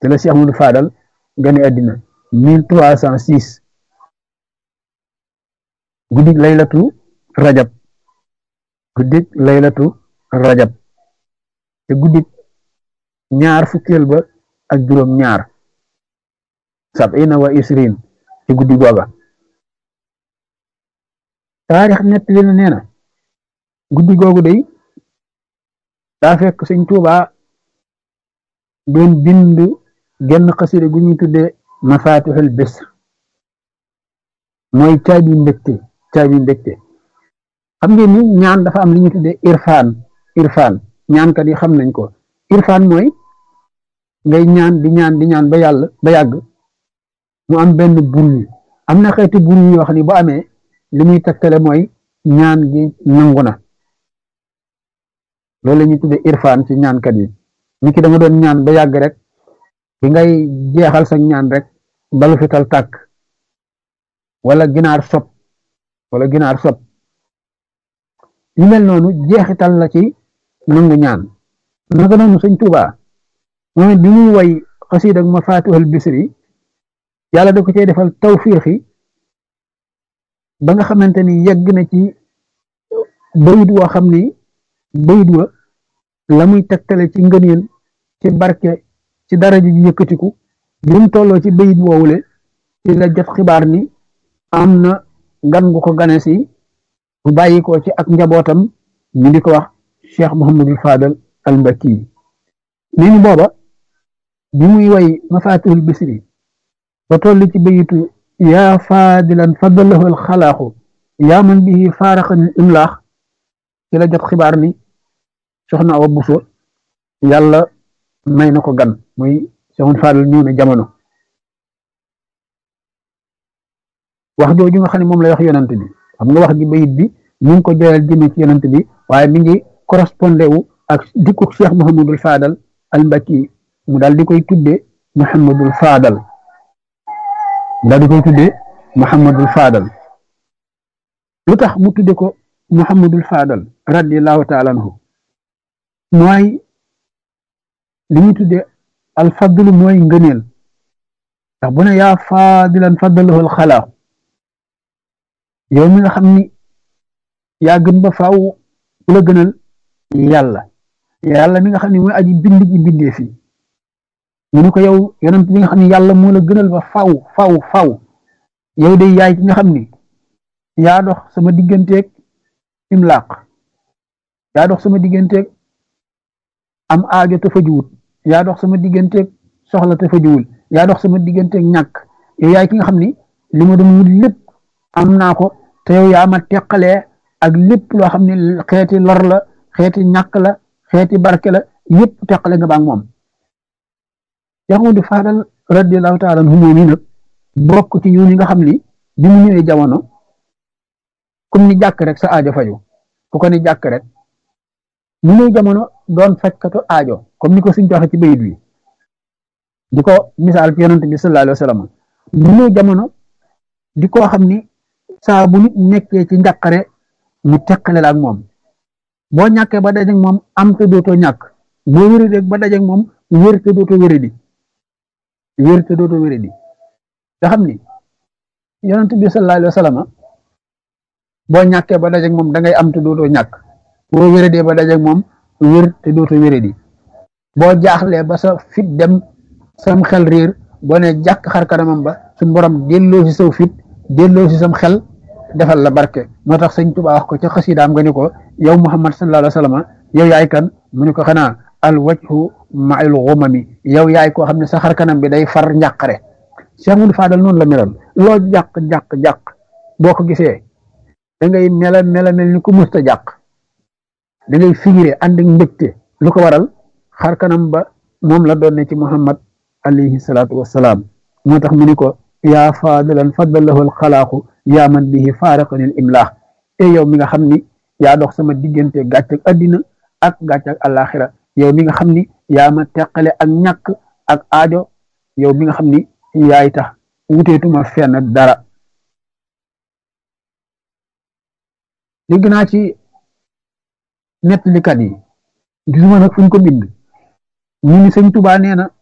te la Cheikh Amadou Fadal gane àddina 1306 guddig laylatu rajab guddig laylatu rajab te guddig ñaar fukkeel ba ak juróom ñaar sab'ina wa isrin ci guddi googa taarix nettali na nee na guddi googu day daa fekk sëñ Tuubaa doon bind genn xasida gu ñuy tuddee mafatihul bisr mooy caabi mbégte xam ngeen ni ñaan dafa am li ñuy tuddee irfaan ñaankat yi xam nañ ko irfaan mooy ngay ñaan di ñaan ba yàlla ba yàgg mu am benn bul am na xeeti bul yoo xam ne bu amee li muy tegtale mooy ñaan gi nangu na loolu la ñuy tuddee irfaan ci ñaankat yi nit ki da nga doon ñaan ba yàgg rek bi ngay jeexal sa ñaan rek balu fital tàkk wala ginaar sob yu mel noonu jeexital la ci nangu ñaan naka noonu sëñ Tuubaa moom bi muy way xasiida ak mafatihul bisri yàlla da ko cee defal tawfiixi ba nga xamante ni yegg na ci bayit woo xam ni bayit wa la muy tegtale ci ngëneel ci barke ci daraja ji yëkkatiku bi mu tolloo ci bayit woowule ci la jot xibaar ni am na gan gu ko gane si bu bàyyi ko ci ak njabootam ñu di ko wax Cheikh Mouhamadul Fadal al Mbakki nee ni booba bi muy way mafatihul bisri ba toll ci bayitu yaa faadilan fadalahu al xalaaxu yaa man bihi faaraxanil imlaax ci la jot xibaar ni soxna Awa Buso yàlla may na ko gan muy Cheikh Fadal ñëw na jamono wax jooju nga xam ne moom lay wax yonant bi xam nga wax ji bayit bi ñu ngi ko joyal jëme ci yonant bi waaye mi ngi correspondé wu ak dikku Cheikh Mouhamadul Fadal al Mbakki mu daal di koy tuddee Mouhamadul Fadal lu tax mu tudde ko Mouhamadul Fadal radiyallahu taala anhu mooy li ñu tudde al fadlu mooy ngëneel ndax bu ne yaa faadilan fadalahu al xalaaq yow mi nga xam ni yaa gën ba faaw ku la gënal yàlla mi nga xam ne mooy aji bind ji bindee fi mu ne ko yow yonent bi nga xam ne yàlla moo la gënal ba faaw yow de yaay ki nga xam ni yaa dox sama digganteeg imlaaq yaa dox sama digganteeg am aajo te fajuwut yaa dox sama digganteeg soxla te fajuwul yaa dox sama digganteeg ñàkk yow yaay ki nga xam ni li ma doon wut lépp am naa ko te yow yaa ma teqalee ak lépp loo xam ne xeeti lor la xeeti ñàkk la xeeti barke la yëpp teqale nga baag moom Cheikh Amadou Fadal radiyallahu taala anhu moom yi nag bokk ci yoon yi nga xam ni bi mu ñëwee jamono comme ni jàkk rek sa aajo faju ku ko ni jàkk rek mu ñëw jamono doon fajkatu aajo comme ni ko suñ joxe ci bayit wi di ko misaal ci yonent bi sallallahu alayhi wa sallam mu ñëw jamono di koo xam ni saa bu nit nekkee ci njàqare mu teqale la ak moom boo ñàkkee ba dajeeg moom am te dootoo ñàkk boo wéradee ba dajeeg moom wér te dootoo wéradi nga xam ni yonent bi sallallahu alayhi wa sallam boo ñàkkee ba dajeeg moom da ngay am te dootoo ñàkk boo wéradee ba dajeeg moom wér te dootoo wéradi boo jaaxlee ba sa fit dem sam xel réer boo ne jàkk xar kanamam ba suñu borom delloo si saw fit delloo si sam xel defal la barke moo tax sëñ Tuubaa wax ko ca xasidaam nga ni ko yow Muhammad sallallahu alayhi wa sallam yow yaay kan mu ni ko xanaa al wajhu ma'al ghumami yow yaay koo xam ne sa xar kanam bi day far njàqare Cheikh Amadou Fadal noonu la meloon loo jàq boo ko gisee da ngay mel ni ku musta jàq da ngay figuré ànd ak mbégte lu ko waral xar kanam ba moom la doon ne ci Muhammad alayhi salaatu wassalaam moo tax mu ni ko yaa faadilan faddalahu alxalaaqu yaa man bihi faaraqanil imlaax te yow mi nga xam ni yaa dox sama diggante gàcc ak addina ak gàcc ak àllaaxira yow mi nga xam ni yaa ma teqale ak ñàkk ak aajo yow mi nga xam ni yaay tax wuteetuma fenn dara dégg naa ci nettalikat yi gisuma nag fuñ ko bind ñu ni sëñ Tuubaa nee na